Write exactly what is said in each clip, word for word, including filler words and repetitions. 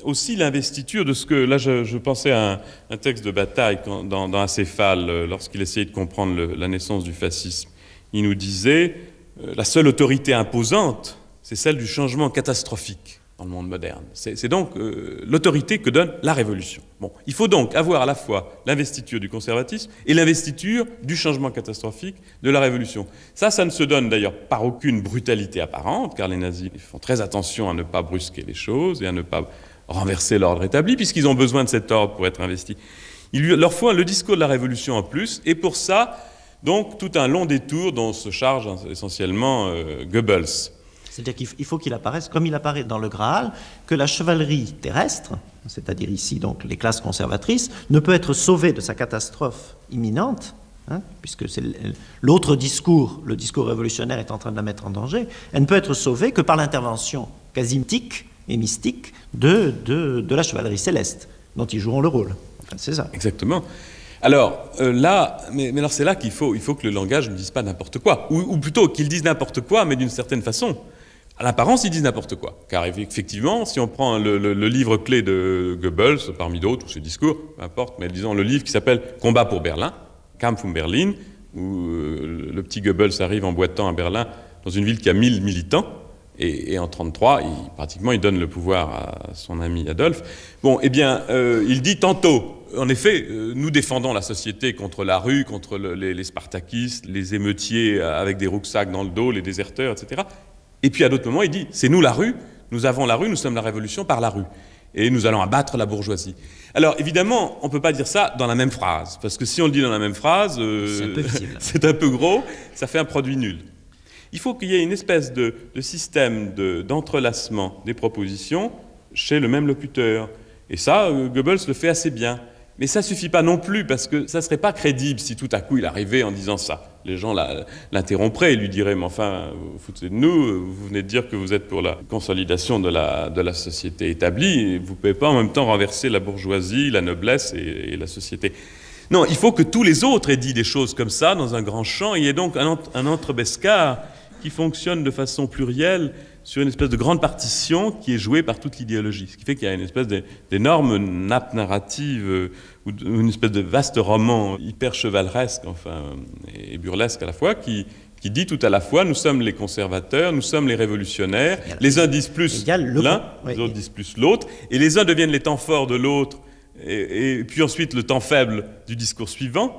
aussi l'investiture de ce que... Là, je, je pensais à un, un texte de Bataille quand, dans, dans Acéphale, euh, lorsqu'il essayait de comprendre le, la naissance du fascisme. Il nous disait euh, la seule autorité imposante, c'est celle du changement catastrophique dans le monde moderne. C'est, c'est donc euh, l'autorité que donne la révolution. Bon, il faut donc avoir à la fois l'investiture du conservatisme et l'investiture du changement catastrophique de la révolution. Ça, ça ne se donne d'ailleurs par aucune brutalité apparente, car les nazis font très attention à ne pas brusquer les choses et à ne pas renverser l'ordre établi, puisqu'ils ont besoin de cet ordre pour être investis. Il leur faut le discours de la révolution en plus, et pour ça, donc, tout un long détour dont se charge essentiellement euh, Goebbels. C'est-à-dire qu'il faut qu'il apparaisse, comme il apparaît dans le Graal, que la chevalerie terrestre, c'est-à-dire ici donc les classes conservatrices, ne peut être sauvée de sa catastrophe imminente, hein, puisque c'est l'autre discours, le discours révolutionnaire est en train de la mettre en danger, elle ne peut être sauvée que par l'intervention quasi mythique et mystique de, de, de la chevalerie céleste, dont ils joueront le rôle. Enfin, c'est ça. Exactement. Alors euh, là, mais, mais alors c'est là qu'il faut, il faut que le langage ne dise pas n'importe quoi, ou, ou plutôt qu'il dise n'importe quoi, mais d'une certaine façon. À l'apparence, ils disent n'importe quoi. Car effectivement, si on prend le, le, le livre clé de Goebbels, parmi d'autres, ou ses discours, peu importe, mais disons le livre qui s'appelle « Combat pour Berlin », « Kampf um Berlin », où euh, le petit Goebbels arrive en boitant à Berlin, dans une ville qui a mille militants, et, et en trente-trois, il, pratiquement, il donne le pouvoir à son ami Adolphe. Bon, eh bien, euh, il dit tantôt, en effet, euh, nous défendons la société contre la rue, contre le, les, les spartakistes, les émeutiers avec des rucksacks dans le dos, les déserteurs, et cetera. Et puis à d'autres moments, il dit, c'est nous la rue, nous avons la rue, nous sommes la révolution par la rue. Et nous allons abattre la bourgeoisie. Alors évidemment, on ne peut pas dire ça dans la même phrase, parce que si on le dit dans la même phrase, euh, c'est, un peu visible. C'est un peu gros, ça fait un produit nul. Il faut qu'il y ait une espèce de, de système de, d'entrelacement des propositions chez le même locuteur. Et ça, euh, Goebbels le fait assez bien. Mais ça ne suffit pas non plus, parce que ça ne serait pas crédible si tout à coup il arrivait en disant ça. Les gens la, l'interrompraient et lui diraient « Mais enfin, vous foutez de nous, vous venez de dire que vous êtes pour la consolidation de la, de la société établie, et vous ne pouvez pas en même temps renverser la bourgeoisie, la noblesse et, et la société. » Non, il faut que tous les autres aient dit des choses comme ça dans un grand champ. Il y a donc un, un entrebescar qui fonctionne de façon plurielle sur une espèce de grande partition qui est jouée par toute l'idéologie. Ce qui fait qu'il y a une espèce d'énorme nappe narrative ou une espèce de vaste roman hyper chevaleresque, enfin, et burlesque à la fois, qui, qui dit tout à la fois, nous sommes les conservateurs, nous sommes les révolutionnaires, les uns disent plus l'un, les autres disent plus l'autre, et les uns deviennent les temps forts de l'autre, et, et puis ensuite le temps faible du discours suivant.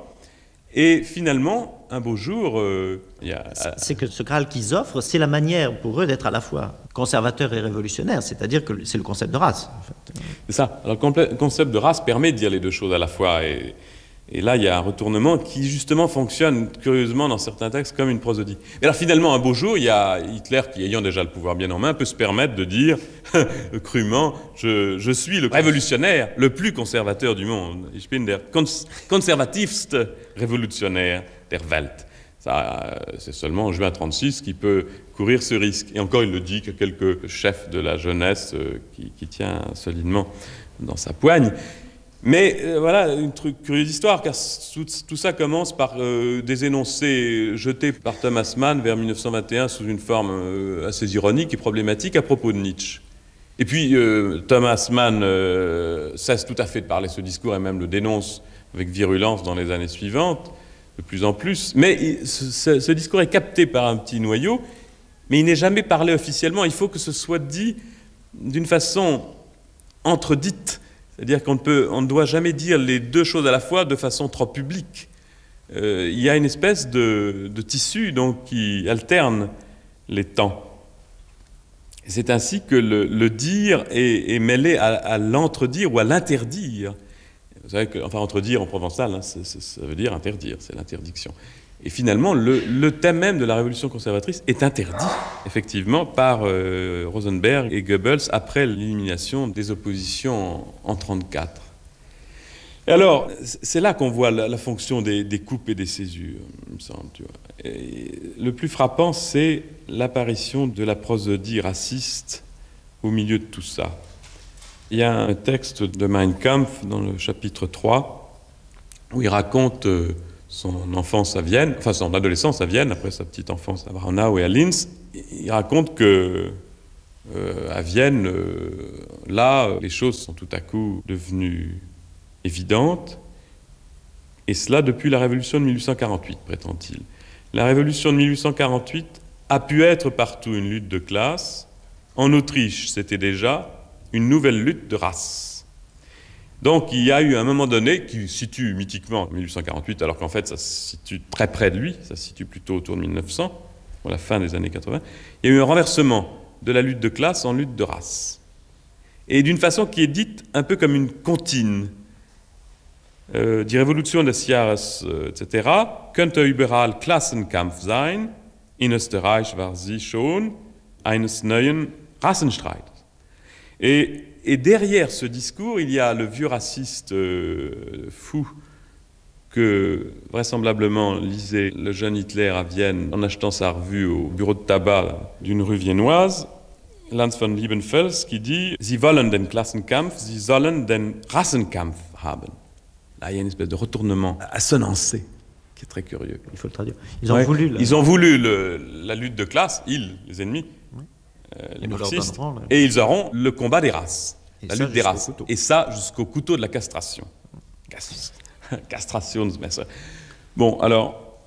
Et finalement, un beau jour, euh, il y a... C'est que ce Graal qu'ils offrent, c'est la manière pour eux d'être à la fois conservateurs et révolutionnaires, c'est-à-dire que c'est le concept de race. En fait. C'est ça. Alors le concept de race permet de dire les deux choses à la fois. Et, et là, il y a un retournement qui, justement, fonctionne curieusement dans certains textes comme une prosodie. Et alors finalement, un beau jour, il y a Hitler qui, ayant déjà le pouvoir bien en main, peut se permettre de dire crûment, je, je suis le révolutionnaire le plus conservateur du monde. Ich bin der konservativste révolutionnaire der Welt. Ça, c'est seulement en juin trente-six qu'il peut courir ce risque. Et encore, il le dit que quelques chefs de la jeunesse euh, qui, qui tient solidement dans sa poigne. Mais euh, voilà, une truc, curieuse histoire, car tout, tout ça commence par euh, des énoncés jetés par Thomas Mann vers mille neuf cent vingt et un sous une forme euh, assez ironique et problématique à propos de Nietzsche. Et puis euh, Thomas Mann euh, cesse tout à fait de parler ce discours et même le dénonce avec virulence dans les années suivantes, de plus en plus. Mais ce, ce discours est capté par un petit noyau, mais il n'est jamais parlé officiellement. Il faut que ce soit dit d'une façon entredite. C'est-à-dire qu'on ne peut, on ne doit jamais dire les deux choses à la fois de façon trop publique. Euh, il y a une espèce de, de tissu donc, qui alterne les temps. Et c'est ainsi que le, le dire est, est mêlé à, à l'entredire ou à l'interdire. Vous savez que, enfin, entredire en provençal, hein, c'est, c'est, ça veut dire interdire, c'est l'interdiction. Et finalement, le, le thème même de la révolution conservatrice est interdit, effectivement, par euh, Rosenberg et Goebbels après l'élimination des oppositions en mille neuf cent trente-quatre. Et alors, c'est là qu'on voit la, la fonction des, des coupes et des césures, il me semble. Tu vois. Et le plus frappant, c'est l'apparition de la prosodie raciste au milieu de tout ça. Il y a un texte de Mein Kampf dans le chapitre trois où il raconte euh, son enfance à Vienne, enfin son adolescence à Vienne, après sa petite enfance à Braunau et à Linz. Il raconte que euh, à Vienne, euh, là, les choses sont tout à coup devenues évidentes, et cela depuis la Révolution de mille huit cent quarante-huit, prétend-il. La Révolution de mille huit cent quarante-huit a pu être partout une lutte de classe. En Autriche, c'était déjà une nouvelle lutte de race. Donc il y a eu un moment donné qui se situe mythiquement en mille huit cent quarante-huit, alors qu'en fait ça se situe très près de lui, ça se situe plutôt autour de mille neuf cents, à la fin des années quatre-vingts. Il y a eu un renversement de la lutte de classe en lutte de race. Et d'une façon qui est dite un peu comme une comptine. Euh, die Revolution des Jahres, euh, et cetera, könnte überall Klassenkampf sein, in Österreich war sie schon eines neuen Rassenstreits. Et, et derrière ce discours, il y a le vieux raciste euh, fou que vraisemblablement lisait le jeune Hitler à Vienne en achetant sa revue au bureau de tabac d'une rue viennoise, Lanz von Liebenfels, qui dit « Sie wollen den Klassenkampf, sie sollen den Rassenkampf haben ». Là, il y a une espèce de retournement assonancé qui est très curieux. Il faut le traduire. Ils ont ouais. voulu, ils ont voulu le, la lutte de classe, ils, les ennemis, oui. euh, les marxistes, donnerons, et ils auront le combat des races, et la lutte des races. Couteau. Et ça, jusqu'au couteau de la castration. Castrationsmesser. Bon, alors,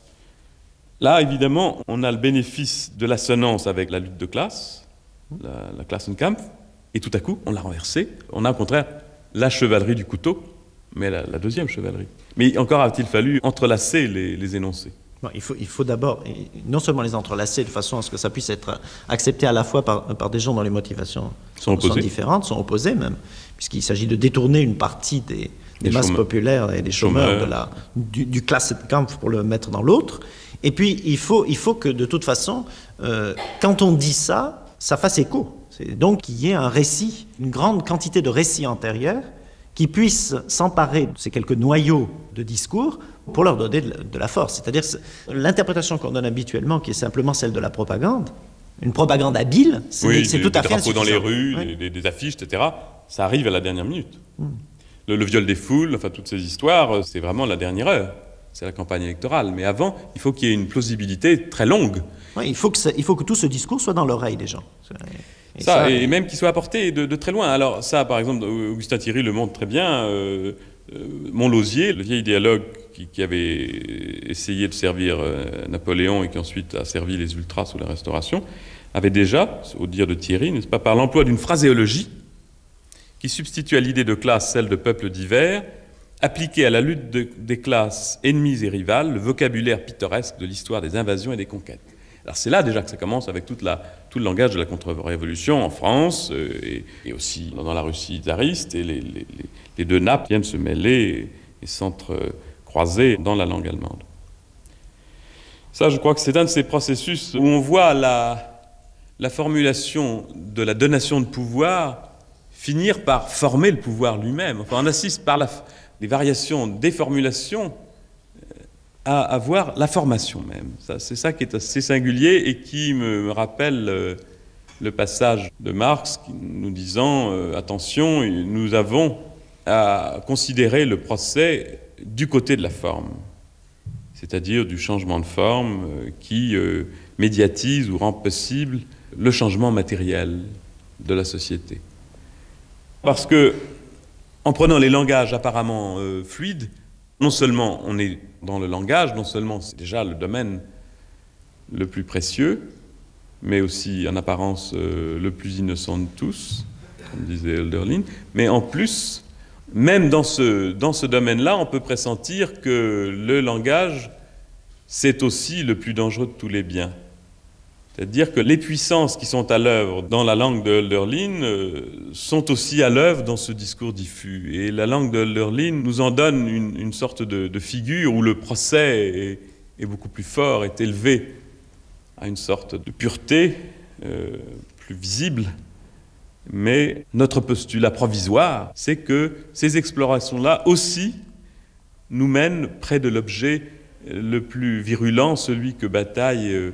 là, évidemment, on a le bénéfice de l'assonance avec la lutte de classe, la, la Klassenkampf, et tout à coup, on l'a renversé. On a, au contraire, la chevalerie du couteau, mais la, la deuxième chevalerie. Mais encore a-t-il fallu entrelacer les, les énoncés. Bon, il faut, il faut d'abord, non seulement les entrelacer de façon à ce que ça puisse être accepté à la fois par, par des gens dont les motivations sont, sont différentes, sont opposées même, puisqu'il s'agit de détourner une partie des, des masses chômeurs. populaires et des chômeurs, chômeurs. De la, du, du Klassenkampf pour le mettre dans l'autre. Et puis, il faut, il faut que, de toute façon, euh, quand on dit ça, ça fasse écho. C'est donc qu'il y ait un récit, une grande quantité de récits antérieurs qui puissent s'emparer de ces quelques noyaux de discours pour leur donner de la force. C'est-à-dire l'interprétation qu'on donne habituellement, qui est simplement celle de la propagande, une propagande habile, c'est, oui, c'est des, tout à fait insuffisant. Des drapeaux dans les rues, oui. des, des affiches, et cetera, ça arrive à la dernière minute. Hmm. Le, le viol des foules, enfin toutes ces histoires, c'est vraiment la dernière heure. C'est la campagne électorale. Mais avant, il faut qu'il y ait une plausibilité très longue. Oui, il faut que, ça, il faut que tout ce discours soit dans l'oreille des gens. Et ça, ça, et même qu'il soit apporté de, de très loin. Alors ça, par exemple, Augustin Thierry le montre très bien. Euh, euh, Montlosier, le vieil idéologue qui, qui avait essayé de servir euh, Napoléon et qui ensuite a servi les ultras sous la Restauration, avait déjà, au dire de Thierry, n'est-ce pas, par l'emploi d'une phraséologie qui substitue à l'idée de classe celle de peuple divers, appliquée à la lutte de, des classes ennemies et rivales, le vocabulaire pittoresque de l'histoire des invasions et des conquêtes. Alors c'est là déjà que ça commence avec toute la, tout le langage de la contre-révolution en France euh, et, et aussi dans la Russie tsariste, et les, les, les deux nappes viennent se mêler et, et s'entrecroiser dans la langue allemande. Ça, je crois que c'est un de ces processus où on voit la, la formulation de la donation de pouvoir finir par former le pouvoir lui-même. Enfin, on assiste par la, les variations des formulations à avoir la formation même. Ça, c'est ça qui est assez singulier et qui me, me rappelle euh, le passage de Marx qui, nous disant euh, « Attention, nous avons à considérer le procès du côté de la forme », c'est-à-dire du changement de forme euh, qui euh, médiatise ou rend possible le changement matériel de la société. Parce que, en prenant les langages apparemment euh, fluides, non seulement on est dans le langage, non seulement c'est déjà le domaine le plus précieux, mais aussi en apparence euh, le plus innocent de tous, comme disait Hölderlin, mais en plus, même dans ce, dans ce domaine-là, on peut pressentir que le langage, c'est aussi le plus dangereux de tous les biens. C'est-à-dire que les puissances qui sont à l'œuvre dans la langue de Hölderlin euh, sont aussi à l'œuvre dans ce discours diffus. Et la langue de Hölderlin nous en donne une, une sorte de, de figure où le procès est, est beaucoup plus fort, est élevé à une sorte de pureté euh, plus visible. Mais notre postulat provisoire, c'est que ces explorations-là aussi nous mènent près de l'objet le plus virulent, celui que Bataille euh,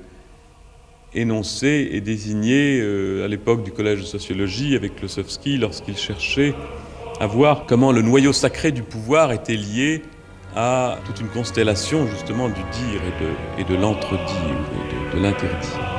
énoncé et désigné euh, à l'époque du collège de sociologie avec Klossowski lorsqu'il cherchait à voir comment le noyau sacré du pouvoir était lié à toute une constellation justement du dire et de, et de l'entredit, et de, de l'interdit.